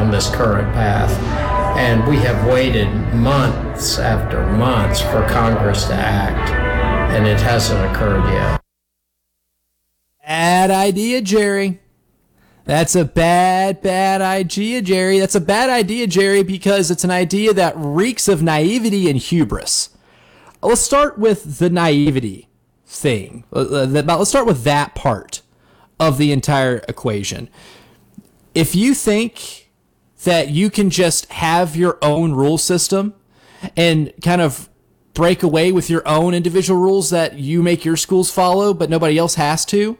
on this current path. And we have waited months after months for Congress to act, and it hasn't occurred yet. Bad idea, Jerry. That's a bad idea, Jerry. That's a bad idea, Jerry, because it's an idea that reeks of naivety and hubris. Let's start with the naivety thing. Let's start with that part of the entire equation. If you think that you can just have your own rule system and kind of break away with your own individual rules that you make your schools follow, but nobody else has to,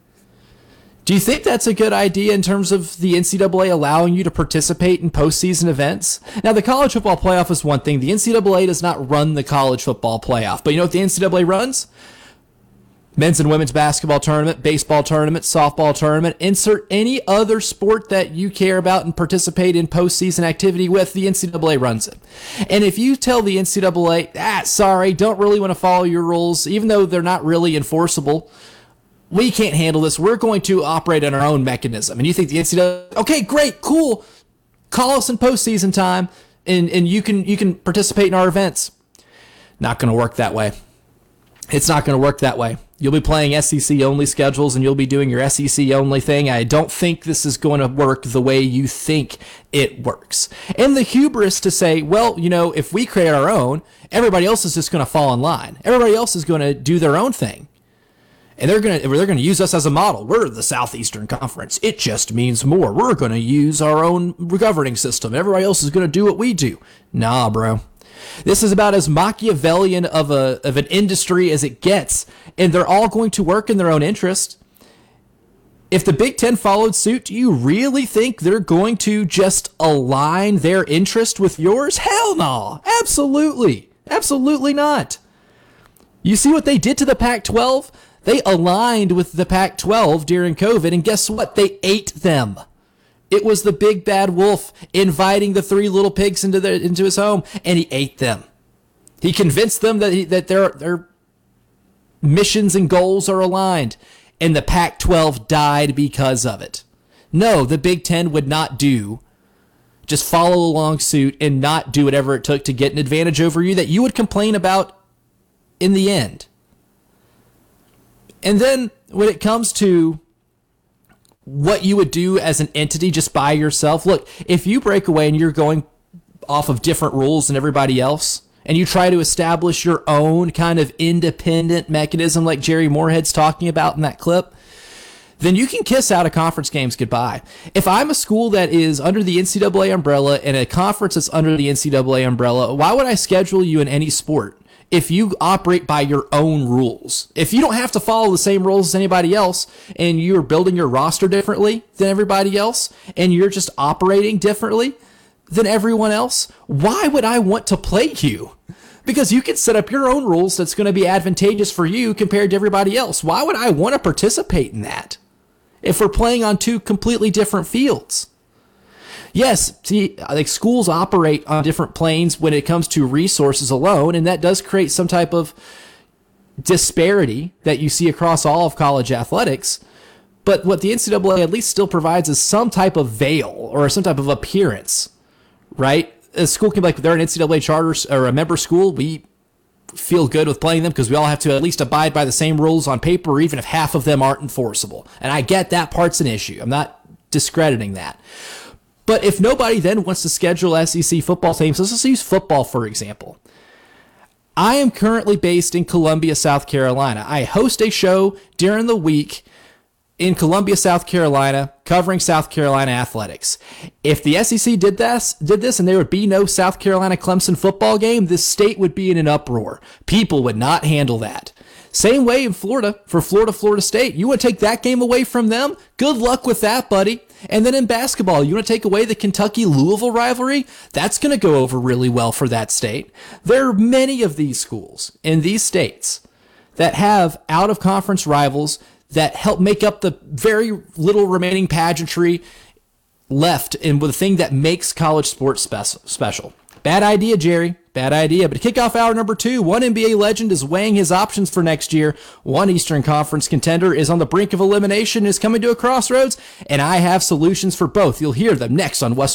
do you think that's a good idea in terms of the NCAA allowing you to participate in postseason events? Now, the college football playoff is one thing. The NCAA does not run the college football playoff. But you know what the NCAA runs? Men's and women's basketball tournament, baseball tournament, softball tournament. Insert any other sport that you care about and participate in postseason activity with, the NCAA runs it. And if you tell the NCAA, sorry, don't really want to follow your rules, even though they're not really enforceable, we can't handle this, we're going to operate on our own mechanism. And you think the NCAA, okay, great, cool, call us in postseason time, and you can participate in our events. Not going to work that way. It's not going to work that way. You'll be playing SEC-only schedules, and you'll be doing your SEC-only thing. I don't think this is going to work the way you think it works. And the hubris to say, well, you know, if we create our own, everybody else is just going to fall in line. Everybody else is going to do their own thing. And they're going to use us as a model. We're the Southeastern Conference. It just means more. We're going to use our own governing system. Everybody else is going to do what we do. Nah, bro. This is about as Machiavellian of an industry as it gets, and they're all going to work in their own interest. If the Big Ten followed suit, do you really think they're going to just align their interest with yours? Hell no. Absolutely. Absolutely not. You see what they did to the Pac-12? They aligned with the Pac-12 during COVID, and guess what? They ate them. It was the big bad wolf inviting the three little pigs into his home, and he ate them. He convinced them that their missions and goals are aligned, and the Pac-12 died because of it. No, the Big Ten would not just follow along suit and not do whatever it took to get an advantage over you that you would complain about in the end. And then when it comes to what you would do as an entity just by yourself, look, if you break away and you're going off of different rules than everybody else, and you try to establish your own kind of independent mechanism like Jerry Moorhead's talking about in that clip, then you can kiss out of conference games goodbye. If I'm a school that is under the NCAA umbrella and a conference that's under the NCAA umbrella, why would I schedule you in any sport? If you operate by your own rules, if you don't have to follow the same rules as anybody else, and you're building your roster differently than everybody else, and you're just operating differently than everyone else, why would I want to play you? Because you can set up your own rules that's going to be advantageous for you compared to everybody else. Why would I want to participate in that if we're playing on two completely different fields? Yes, see, like schools operate on different planes when it comes to resources alone, and that does create some type of disparity that you see across all of college athletics. But what the NCAA at least still provides is some type of veil or some type of appearance, right? A school can be like, they're an NCAA charter or a member school. We feel good with playing them because we all have to at least abide by the same rules on paper, even if half of them aren't enforceable. And I get that part's an issue. I'm not discrediting that. But if nobody then wants to schedule SEC football teams, let's just use football, for example. I am currently based in Columbia, South Carolina. I host a show during the week in Columbia, South Carolina, covering South Carolina athletics. If the SEC did this and there would be no South Carolina Clemson football game, this state would be in an uproar. People would not handle that. Same way in Florida, for Florida State. You want to take that game away from them? Good luck with that, buddy. And then in basketball, you want to take away the Kentucky-Louisville rivalry? That's going to go over really well for that state. There are many of these schools in these states that have out-of-conference rivals that help make up the very little remaining pageantry left in the thing that makes college sports special. Bad idea, Jerry. Bad idea. But to kick off hour number 2, one NBA legend is weighing his options for next year. One Eastern Conference contender is on the brink of elimination, is coming to a crossroads, and I have solutions for both. You'll hear them next on West